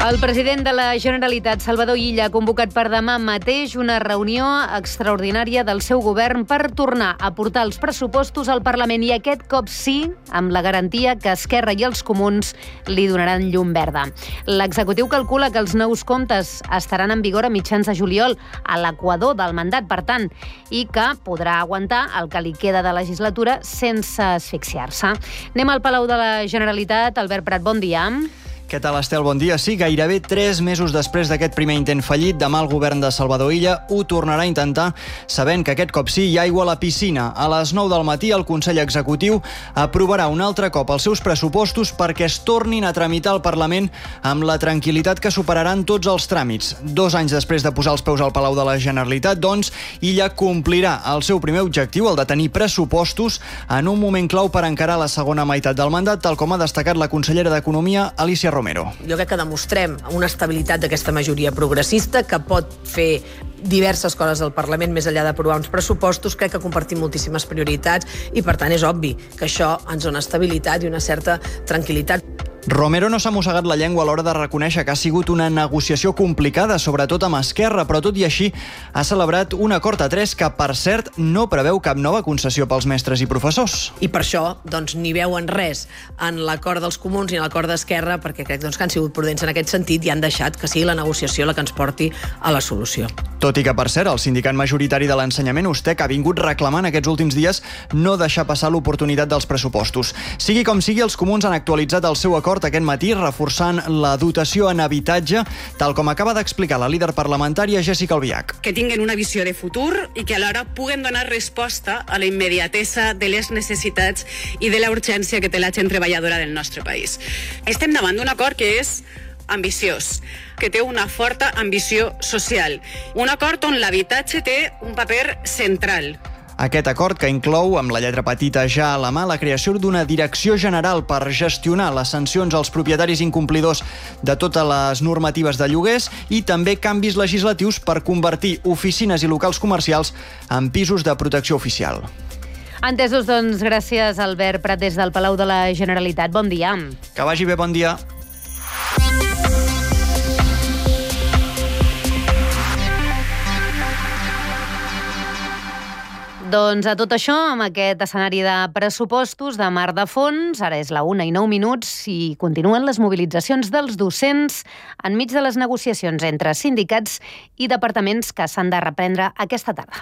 El president de la Generalitat, Salvador Illa, ha convocat per demà mateix una reunió extraordinària del seu govern per tornar a portar els pressupostos al Parlament i aquest cop sí, amb la garantia que Esquerra i els Comuns li donaran llum verda. L'executiu calcula que els nous comptes estaran en vigor a mitjans de juliol, a l'equador del mandat, per tant, i que podrà aguantar el que li queda de legislatura sense asfixiar-se. Anem al Palau de la Generalitat. Albert Prat, bon dia. Què tal, Estel? Bon dia. Sí, gairebé 3 mesos després d'aquest primer intent fallit, demà el govern de Salvador Illa ho tornarà a intentar, sabent que aquest cop sí hi ha aigua a la piscina. A les 9 del matí el Consell Executiu aprovarà un altre cop els seus pressupostos perquè es tornin a tramitar al Parlament amb la tranquil·litat que superaran tots els tràmits. 2 anys després de posar els peus al Palau de la Generalitat, doncs, Illa complirà el seu primer objectiu, el de tenir pressupostos, en un moment clau per encarar la segona meitat del mandat, tal com ha destacat la consellera d'Economia, Alicia Romero. Jo crec que demostrem una estabilitat d'aquesta majoria progressista que pot fer diverses coses al Parlament més enllà d'aprovar uns pressupostos. Crec que compartim moltíssimes prioritats i, per tant, és obvi que això ens dona estabilitat i una certa tranquil·litat. Romero no s'ha mossegat la llengua a l'hora de reconèixer que ha sigut una negociació complicada, sobretot amb Esquerra, però tot i així ha celebrat un acord a 3 que, per cert, no preveu cap nova concessió pels mestres i professors. I per això doncs, ni veuen res en l'acord dels Comuns ni en l'acord d'Esquerra, perquè crec doncs, que han sigut prudents en aquest sentit i han deixat que sigui la negociació la que ens porti a la solució. Tot i que, per cert, el sindicat majoritari de l'ensenyament, USTEC, ha vingut reclamant aquests últims dies no deixar passar l'oportunitat dels pressupostos. Sigui com sigui, els Comuns han actualitzat el seu acord aquest matí, reforçant la dotació en habitatge, tal com acaba d'explicar la líder parlamentària Jéssica Albiach. Que tinguin una visió de futur i que alhora puguen donar resposta a la immediatesa de les necessitats i de la urgència que té la gent treballadora del nostre país. Estem davant d'un acord que és ambiciós, que té una forta ambició social. Un acord on l'habitatge té un paper central. Aquest acord que inclou, amb la lletra petita ja a la mà, la creació d'una direcció general per gestionar les sancions als propietaris incomplidors de totes les normatives de lloguers i també canvis legislatius per convertir oficines i locals comercials en pisos de protecció oficial. Entesos, doncs, gràcies, Albert Prat, des del Palau de la Generalitat. Bon dia. Que vagi bé, bon dia. Doncs a tot això, amb aquest escenari de pressupostos de mar de fons, ara és la 1:09 i continuen les mobilitzacions dels docents enmig de les negociacions entre sindicats i departaments que s'han de reprendre aquesta tarda.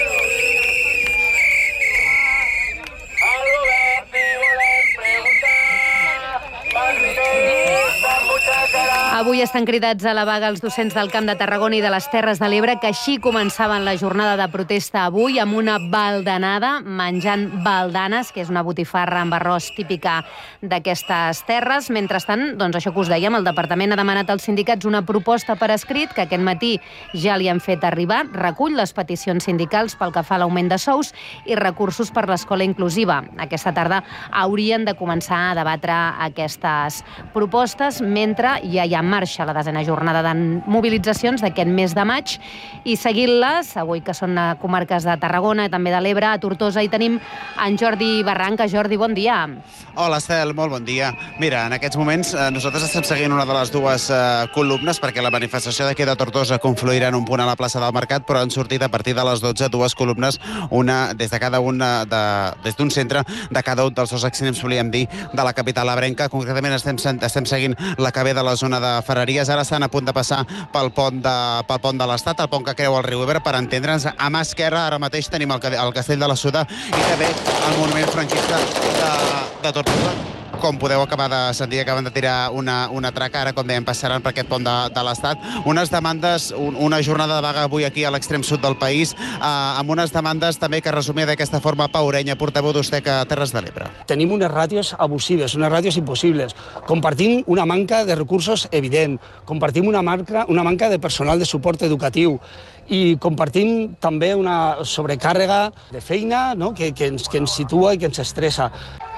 Avui estan cridats a la vaga els docents del Camp de Tarragona i de les Terres de l'Ebre, que així començaven la jornada de protesta avui, amb una baldanada, menjant baldanes, que és una botifarra amb arròs típica d'aquestes terres. Mentrestant, doncs això que us dèiem, el departament ha demanat als sindicats una proposta per escrit, que aquest matí ja li han fet arribar, recull les peticions sindicals pel que fa a l'augment de sous i recursos per l'escola inclusiva. Aquesta tarda haurien de començar a debatre aquestes propostes, mentre ja hi ha en marxa la 10a jornada de mobilitzacions d'aquest mes de maig i seguint-les, avui que són a comarques de Tarragona i també de l'Ebre, a Tortosa, hi tenim en Jordi Barranca. Jordi, bon dia. Hola, Estel, molt bon dia. Mira, en aquests moments nosaltres estem seguint una de les dues columnes perquè la manifestació d'aquí de Tortosa confluirà en un punt a la plaça del Mercat, però han sortit a partir de les 12 dues columnes, una des de cada una des d'un centre de cada un dels dos extrems, volíem dir, de la capital ebrenca. Concretament estem seguint la que ve de la zona de Ferreries. Ara estan a punt de passar pel pont de l'Estat, el pont que creu el riu Ebre, per entendre'ns. A mà esquerra ara mateix tenim el Castell de la Suda i també el monument franquista de Tortosa. Com podeu acabar de sentir, acaben de tirar una traca, ara, com dèiem, passaran per aquest pont de l'Estat. Unes demandes, una jornada de vaga avui aquí a l'extrem sud del país, amb unes demandes també que resumia d'aquesta forma Pau Orenya, portaveu d'USTEC a Terres de l'Ebre. Tenim unes ràtios abusives, unes ràtios impossibles. Compartim una manca de recursos evident, compartim una manca de personal de suport educatiu i compartim també una sobrecàrrega de feina, no? que ens situa i que ens estressa.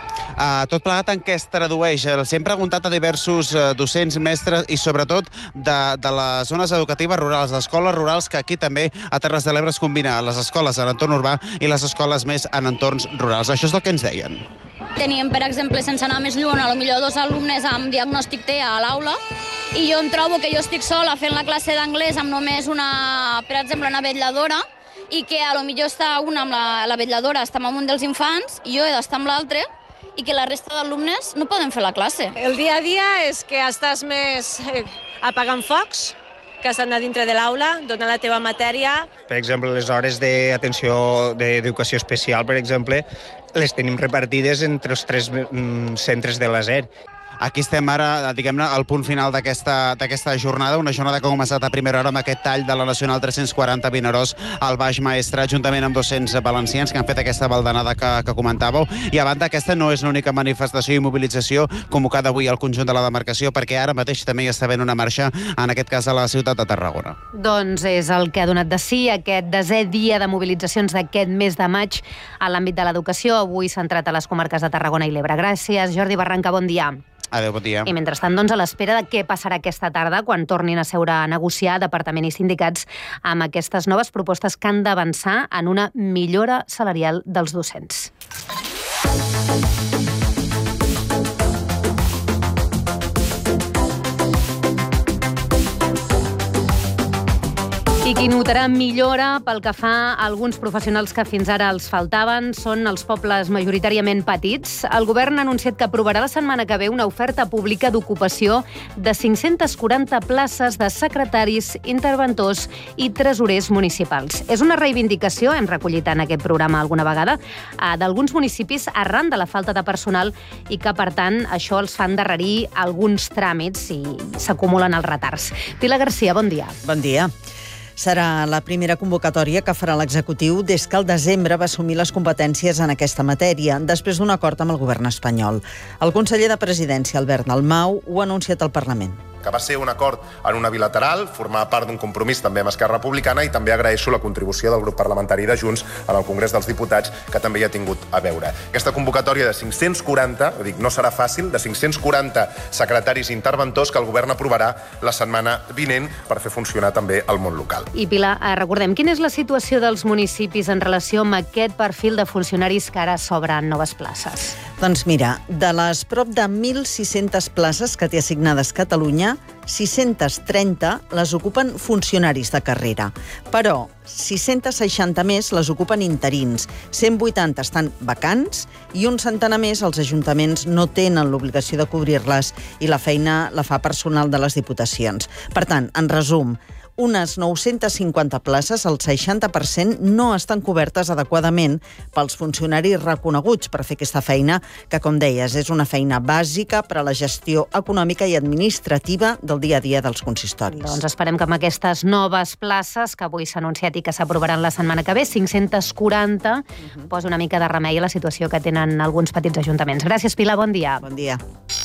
Tot plegat en què es tradueix? Els hem preguntat a diversos docents, mestres i sobretot de les zones educatives rurals, d'escoles rurals, que aquí també a Terres de l'Ebre es combina les escoles en entorn urbà i les escoles més en entorns rurals. Això és el que ens deien. Teníem, per exemple, sense anar més lluny, potser 2 alumnes amb diagnòstic TEA a l'aula i jo em trobo que jo estic sola fent la classe d'anglès amb només per exemple, una vetlladora, i que a lo millor està una amb la vetlladora, està amb un dels infants, i jo he d'estar amb l'altre, i que la resta d'alumnes no poden fer la classe. El dia a dia és que estàs més apagant focs, que has d'anar dintre de l'aula, donar la teva matèria. Per exemple, les hores d'atenció d'educació especial, per exemple, les tenim repartides entre els 3 centres de l'ASER. Aquí estem ara, diguem-ne, al punt final d'aquesta jornada, una jornada que ha començat a primera hora amb aquest tall de la Nacional 340 Vinaròs al Baix Maestrat, juntament amb 200 valencians que han fet aquesta baldanada que comentàveu. I a banda, aquesta no és l'única manifestació i mobilització convocada avui al conjunt de la demarcació, perquè ara mateix també hi està havent una marxa, en aquest cas a la ciutat de Tarragona. Doncs és el que ha donat de si aquest 10è dia de mobilitzacions d'aquest mes de maig a l'àmbit de l'educació, avui centrat a les comarques de Tarragona i l'Ebre. Gràcies, Jordi Barranca, bon dia. Adéu, bon dia. I mentrestant, doncs, a l'espera de què passarà aquesta tarda quan tornin a seure a negociar departament i sindicats amb aquestes noves propostes que han d'avançar en una millora salarial dels docents. I qui notarà millora pel que fa a alguns professionals que fins ara els faltaven són els pobles majoritàriament petits. El govern ha anunciat que aprovarà la setmana que ve una oferta pública d'ocupació de 540 places de secretaris, interventors i tresorers municipals. És una reivindicació, hem recollit en aquest programa alguna vegada, d'alguns municipis arran de la falta de personal i que, per tant, això els fa endarrerir alguns tràmits i s'acumulen els retards. Pilar Garcia, bon dia. Bon dia. Serà la primera convocatòria que farà l'executiu des que al desembre va assumir les competències en aquesta matèria, després d'un acord amb el govern espanyol. El conseller de Presidència, Albert Dalmau, ho ha anunciat al Parlament. Que va ser un acord en una bilateral, formar part d'un compromís també amb Esquerra Republicana, i també agraeixo la contribució del grup parlamentari de Junts en el Congrés dels Diputats, que també hi ha tingut a veure. Aquesta convocatòria de 540, no serà fàcil, de 540 secretaris i interventors que el govern aprovarà la setmana vinent per fer funcionar també el món local. I Pilar, recordem, quina és la situació dels municipis en relació amb aquest perfil de funcionaris que ara s'obren noves places? Doncs mira, de les prop de 1.600 places que té assignades Catalunya, 630 les ocupen funcionaris de carrera. Però 660 més les ocupen interins, 180 estan vacants i un centenar més els ajuntaments no tenen l'obligació de cobrir-les i la feina la fa personal de les diputacions. Per tant, en resum, unes 950 places, el 60%, no estan cobertes adequadament pels funcionaris reconeguts per fer aquesta feina, que, com deies, és una feina bàsica per a la gestió econòmica i administrativa del dia a dia dels consistoris. Doncs esperem que amb aquestes noves places que avui s'ha anunciat i que s'aprovaran la setmana que ve, 540, posi una mica de remei a la situació que tenen alguns petits ajuntaments. Gràcies, Pilar, bon dia. Bon dia.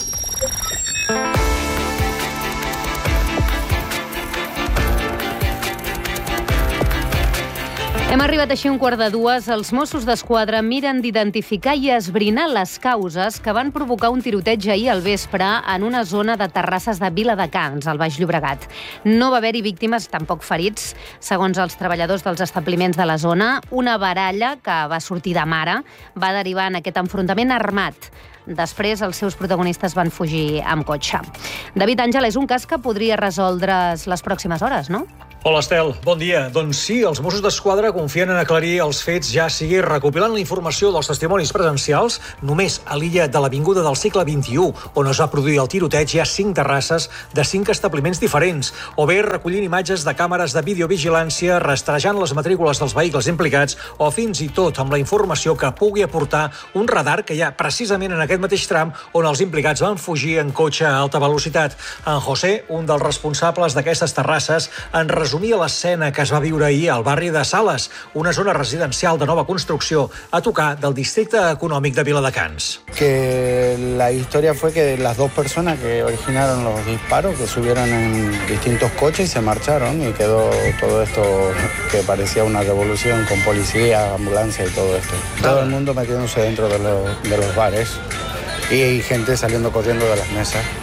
Hem arribat així a 1:15. Els Mossos d'Esquadra miren d'identificar i esbrinar les causes que van provocar un tiroteig ahir al vespre en una zona de terrasses de Viladecans, al Baix Llobregat. No va haver-hi víctimes, tampoc ferits. Segons els treballadors dels establiments de la zona, una baralla que va sortir de mare va derivar en aquest enfrontament armat. Després, els seus protagonistes van fugir amb cotxe. David Àngel, és un cas que podria resoldre's les pròximes hores, no? Hola, Estel. Bon dia. Doncs sí, els Mossos d'Esquadra confien en aclarir els fets, ja sigui recopilant la informació dels testimonis presencials. Només a l'illa de l'Avinguda del Segle XXI, on es va produir el tiroteig, hi ha 5 terrasses de 5 establiments diferents, o bé recollint imatges de càmeres de videovigilància, rastrejant les matrícules dels vehicles implicats, o fins i tot amb la informació que pugui aportar un radar que hi ha precisament en aquest mateix tram on els implicats van fugir en cotxe a alta velocitat. En José, un dels responsables d'aquestes terrasses, en resumia l'escena que es va viure ahir al barri de Sales, una zona residencial de nova construcció a tocar del districte econòmic de Viladecans. Que la historia fue que las dos personas que originaron los disparos, que subieron en distintos coches y se marcharon, y quedó todo esto que parecía una revolución con policía, ambulancia y todo esto. Todo el mundo metiéndose dentro de los bares y gente saliendo corriendo de las mesas.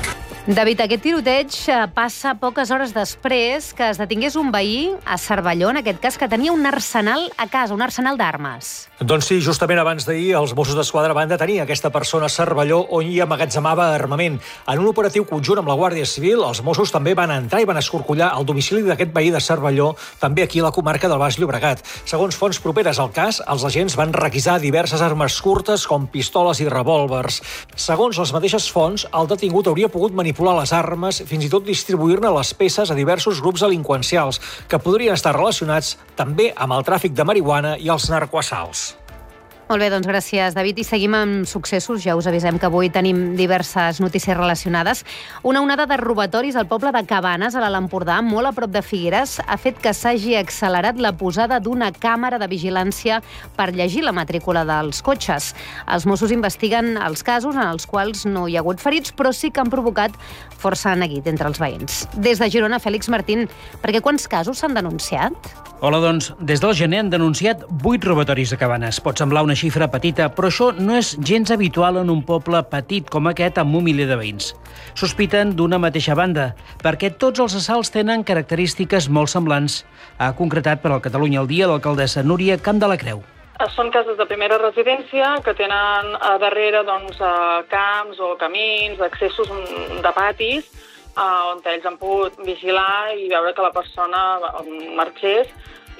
David, aquest tiroteig passa poques hores després que es detingués un veí a Cervelló, en aquest cas, que tenia un arsenal a casa, un arsenal d'armes. Doncs sí, justament abans d'ahir els Mossos d'Esquadra van detenir aquesta persona a Cervelló on hi amagatzemava armament. En un operatiu conjunt amb la Guàrdia Civil, els Mossos també van entrar i van escorcollar el domicili d'aquest veí de Cervelló, també aquí a la comarca del Baix Llobregat. Segons fonts properes al cas, els agents van requisar diverses armes curtes com pistoles i revòlvers. Segons les mateixes fonts, el detingut hauria pogut manipular les armes, fins i tot distribuir-ne les peces a diversos grups delinqüencials que podrien estar relacionats també amb el tràfic de marihuana i els narcoassalts. Molt bé, doncs gràcies, David. I seguim amb successos. Ja us avisem que avui tenim diverses notícies relacionades. Una onada de robatoris al poble de Cabanes, a l'Alt Empordà, molt a prop de Figueres, ha fet que s'hagi accelerat la posada d'una càmera de vigilància per llegir la matrícula dels cotxes. Els Mossos investiguen els casos en els quals no hi ha hagut ferits, però sí que han provocat força neguit entre els veïns. Des de Girona, Fèlix Martín, perquè quants casos s'han denunciat? Hola, doncs, des del gener han denunciat 8 robatoris a Cabanes. Pot semblar una xifra petita, però això no és gens habitual en un poble petit com aquest amb un miler de veïns. Sospiten d'una mateixa banda, perquè tots els assalts tenen característiques molt semblants. Ha concretat per al Catalunya al Dia l'alcaldessa Núria Camp de la Creu. Són cases de primera residència que tenen a darrere camps o camins, accessos de patis, on ells han pogut vigilar i veure que la persona marxés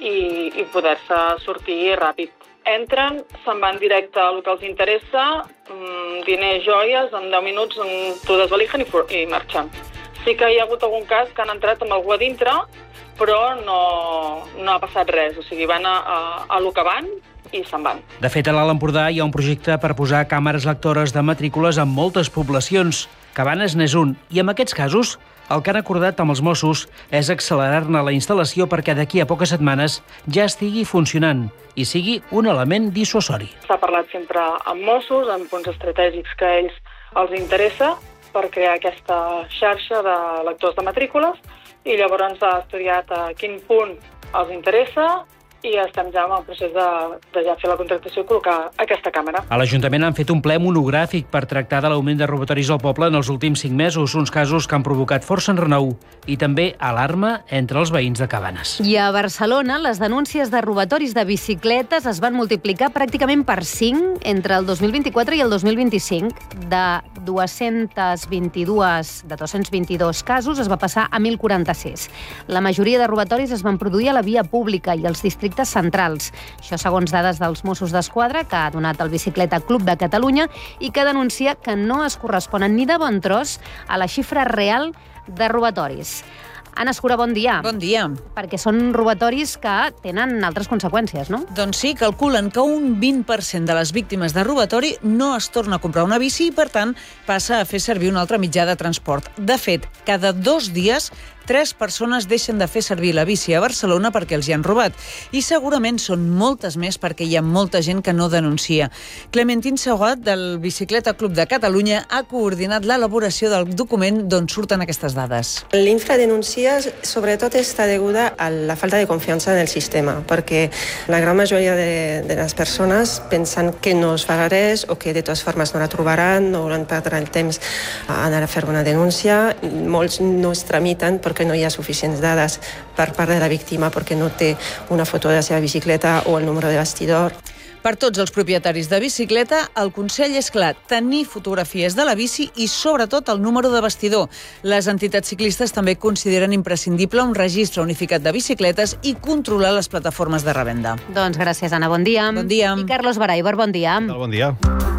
i poder-se sortir ràpid. Entren, se'n van directe al que els interessa, diners, joies, en 10 minuts t'ho desvalijen i marxen. Sí que hi ha hagut algun cas que han entrat amb algú a dintre, però no ha passat res. O sigui, van a lo que van i se'n van. De fet, a l'Alt Empordà hi ha un projecte per posar càmeres lectores de matrícules en moltes poblacions. Cabanes n'és un, i en aquests casos el que han acordat amb els Mossos és accelerar-ne la instal·lació perquè d'aquí a poques setmanes ja estigui funcionant i sigui un element dissuasori. S'ha parlat sempre amb Mossos, en punts estratègics que a ells els interessa per crear aquesta xarxa de lectors de matrícules i llavors s'ha estudiat a quin punt els interessa i estem ja en el procés de ja fer la contractació i col·locar aquesta càmera. A l'Ajuntament han fet un ple monogràfic per tractar de l'augment de robatoris al poble en els últims 5 mesos, uns casos que han provocat força enrenou i també alarma entre els veïns de Cabanes. I a Barcelona, les denúncies de robatoris de bicicletes es van multiplicar pràcticament per 5 entre el 2024 i el 2025. De 222 casos es va passar a 1.046. La majoria de robatoris es van produir a la via pública i als districtes centrals. Això segons dades dels Mossos d'Esquadra que ha donat el Bicicleta Club de Catalunya i que denuncia que no es corresponen ni de bon tros a la xifra real de robatoris. Anna Escura, bon dia. Bon dia. Perquè són robatoris que tenen altres conseqüències, no? Doncs sí, calculen que un 20% de les víctimes de robatori no es torna a comprar una bici i, per tant, passa a fer servir un altre mitjà de transport. De fet, cada 2 dies 3 persones deixen de fer servir la bici a Barcelona perquè els hi han robat. I segurament són moltes més perquè hi ha molta gent que no denuncia. Clementine Saugat, del Bicicleta Club de Catalunya, ha coordinat l'elaboració del document d'on surten aquestes dades. L'infradenúncia sobretot està deguda a la falta de confiança en el sistema, perquè la gran majoria de les persones pensen que no es farà res o que de totes formes no la trobaran, no volen perdre el temps a anar a fer una denúncia. Molts no es tramiten perquè no hi ha suficients dades per part de la víctima, perquè no té una foto de la seva bicicleta o el número de bastidor. Per tots els propietaris de bicicleta, el consell és clar, tenir fotografies de la bici i, sobretot, el número de bastidor. Les entitats ciclistes també consideren imprescindible un registre unificat de bicicletes i controlar les plataformes de revenda. Doncs gràcies, Anna. Bon dia. Bon dia. I Carlos Baraiber, bon dia. Bon dia.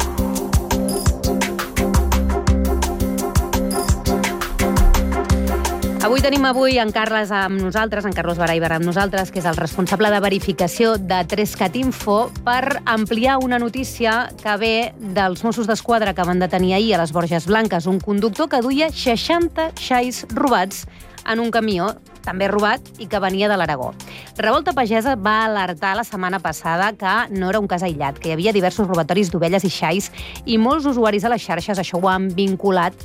Avui tenim en Carles amb nosaltres, en Carlos Baraiber amb nosaltres, que és el responsable de verificació de 3CAT-Info, per ampliar una notícia que ve dels Mossos d'Esquadra que van detenir ahir a les Borges Blanques, un conductor que duia 60 xais robats en un camió, també robat, i que venia de l'Aragó. Revolta Pagesa va alertar la setmana passada que no era un cas aïllat, que hi havia diversos robatoris d'ovelles i xais, i molts usuaris a les xarxes això ho han vinculat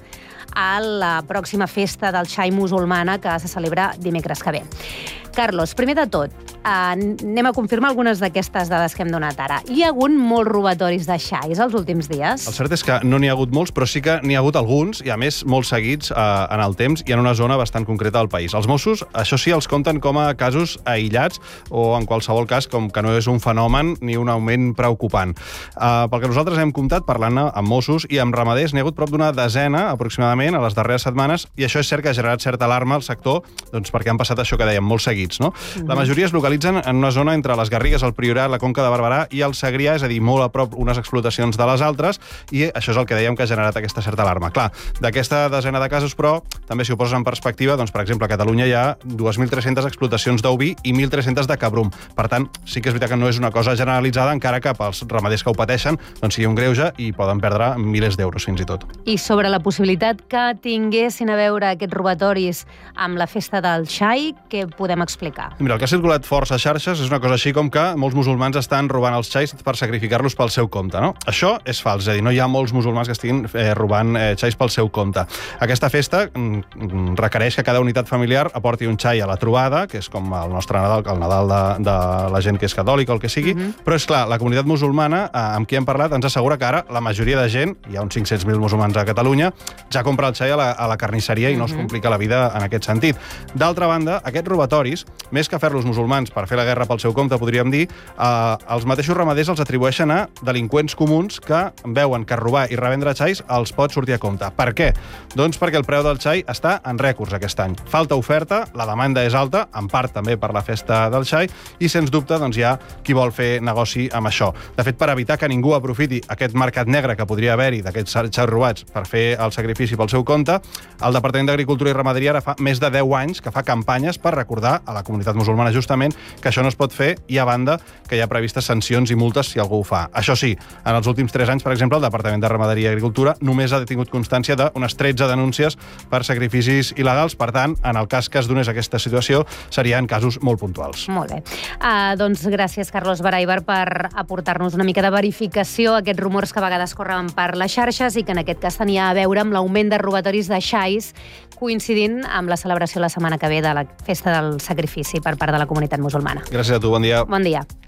a la pròxima festa del xai musulmana que se celebra dimecres que ve. Carlos, primer de tot, anem a confirmar algunes d'aquestes dades que hem donat ara. Hi ha hagut molts robatoris de xais els últims dies? El cert és que no n'hi ha hagut molts, però sí que n'hi ha hagut alguns, i a més molt seguits en el temps i en una zona bastant concreta del país. Els Mossos, això sí, els compten com a casos aïllats o, en qualsevol cas, com que no és un fenomen ni un augment preocupant. Pel que nosaltres hem comptat, parlant amb Mossos i amb ramaders, n'hi ha hagut prop d'una desena, aproximadament, a les darreres setmanes, i això és cert que ha generat certa alarma al sector, doncs perquè han passat això que dèiem, molt seguits. No? La majoria es localitzen en una zona entre les Garrigues, el Priorat, la Conca de Barberà i el Segrià, és a dir, molt a prop unes explotacions de les altres, i això és el que dèiem que ha generat aquesta certa alarma. Clar, d'aquesta desena de casos, però, també si ho poses en perspectiva, doncs, per exemple, a Catalunya hi ha 2.300 explotacions d'oví i 1.300 de cabrum. Per tant, sí que és veritat que no és una cosa generalitzada, encara que pels ramaders que ho pateixen doncs sigui un greuge i poden perdre milers d'euros, fins i tot. I sobre la possibilitat que tinguessin a veure aquests robatoris amb la festa del xai, què podem explicar? Mira, el que ha circulat força a xarxes és una cosa així com que molts musulmans estan robant els xais per sacrificar-los pel seu compte, no? Això és fals, és a dir, no hi ha molts musulmans que estiguin robant xais pel seu compte. Aquesta festa requereix que cada unitat familiar aporti un xai a la trobada, que és com el nostre Nadal, el Nadal de la gent que és catòlica o el que sigui, però és clar, la comunitat musulmana, amb qui hem parlat, ens assegura que ara la majoria de gent, hi ha uns 500.000 musulmans a Catalunya, ja compra el xai a la carnisseria i no es complica la vida en aquest sentit. D'altra banda, aquests robatoris, més que fer-los musulmans per fer la guerra pel seu compte, podríem dir, els mateixos ramaders els atribueixen a delinqüents comuns que veuen que robar i revendre xais els pot sortir a compte. Per què? Doncs perquè el preu del xai està en rècords aquest any. Falta oferta, la demanda és alta, en part també per la festa del xai, i sens dubte doncs, hi ha qui vol fer negoci amb això. De fet, per evitar que ningú aprofiti aquest mercat negre que podria haver-hi d'aquests xais robats per fer el sacrifici pel seu compte, el Departament d'Agricultura i Ramaderia ara fa més de 10 anys que fa campanyes per recordar a la comunitat musulmana justament que això no es pot fer, i a banda que hi ha previstes sancions i multes si algú ho fa. Això sí, en els últims 3 anys, per exemple, el Departament de Ramaderia i Agricultura només ha tingut constància d'unes 13 denúncies per sacrificis il·legals. Per tant, en el cas que es donés aquesta situació, serien casos molt puntuals. Molt bé. Doncs gràcies, Carlos Baraibar, per aportar-nos una mica de verificació a aquests rumors que a vegades corren per les xarxes i que en aquest cas tenia a veure amb l'augment de robatoris de xais coincidint amb la celebració la setmana que ve de la festa del sacrifici per part de la comunitat musulmana. Gràcies a tu, bon dia. Bon dia.